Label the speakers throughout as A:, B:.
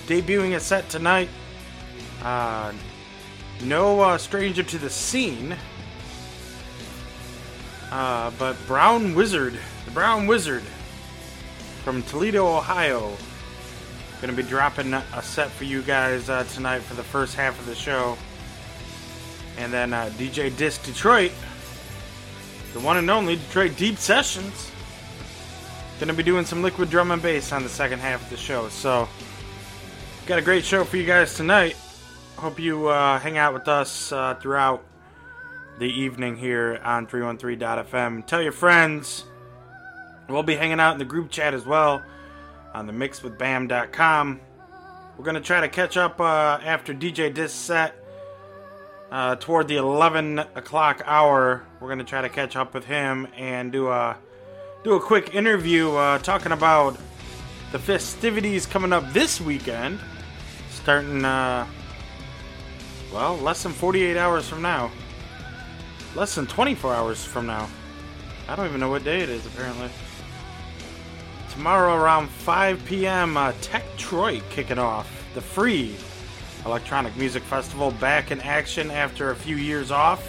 A: debuting a set tonight. No stranger to the scene. But Brown Wizard, the Brown Wizard from Toledo, Ohio, gonna be dropping a set for you guys tonight for the first half of the show. And then DJ Disc Detroit, the one and only Detroit Deep Sessions, gonna be doing some liquid drum and bass on the second half of the show. So, got a great show for you guys tonight. Hope you hang out with us throughout the evening here on 313.fm. Tell your friends. We'll be hanging out in the group chat as well on the mixwithbam.com. We're going to try to catch up after DJ Disc set toward the 11 o'clock hour. We're going to try to catch up with him and do a quick interview talking about the festivities coming up this weekend, starting less than 48 hours from now. Less than 24 hours from now. I don't even know what day it is, apparently. Tomorrow around 5 p.m., Techtroid kicking off. The free electronic music festival back in action after a few years off.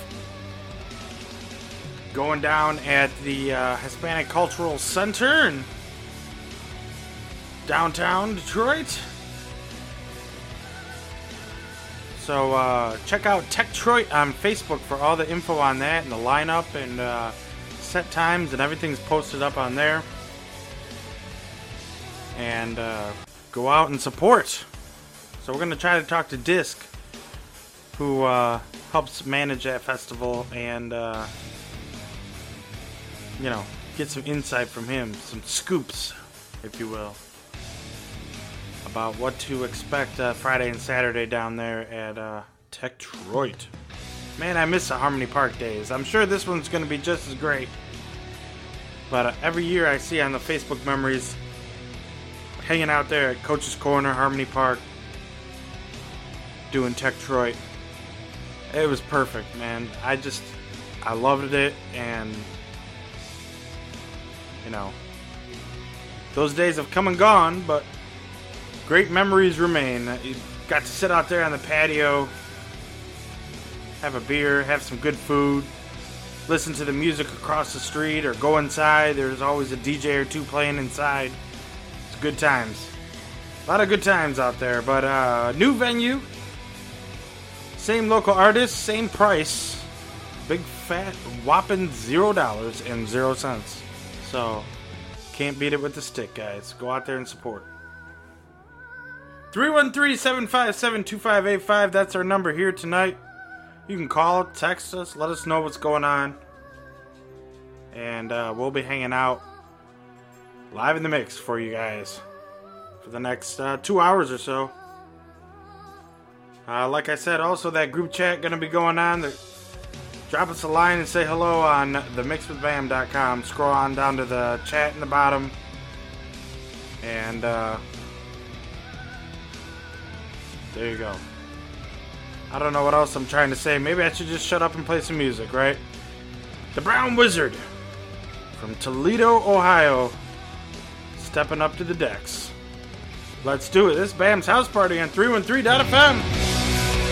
A: Going down at the Hispanic Cultural Center in downtown Detroit. So check out Techtroid on Facebook for all the info on that and the lineup and set times and everything's posted up on there. And go out and support. So we're going to try to talk to Disc, who helps manage that festival, and get some insight from him, some scoops, if you will, about what to expect Friday and Saturday down there at Techtroid. Man, I miss the Harmony Park days. I'm sure this one's going to be just as great. But every year I see on the Facebook memories, hanging out there at Coach's Corner, Harmony Park, doing Techtroid. It was perfect, man. I loved it, and those days have come and gone, but great memories remain. You got to sit out there on the patio, have a beer, have some good food, listen to the music across the street, or go inside. There's always a DJ or two playing inside. It's good times. A lot of good times out there, but new venue, same local artist, same price, big fat whopping $0.00. So, can't beat it with the stick, guys. Go out there and support. 313-757-2585, that's our number here tonight. You can call, text us, let us know what's going on. And we'll be hanging out live in the mix for you guys for the next 2 hours or so. Like I said, also that group chat going to be going on. Drop us a line and say hello on themixwithbam.com. Scroll on down to the chat in the bottom. And there you go. I don't know what else I'm trying to say. Maybe I should just shut up and play some music, right? The Brown Wizard from Toledo, Ohio, stepping up to the decks. Let's do it. This is Bam's House Party on 313.fm.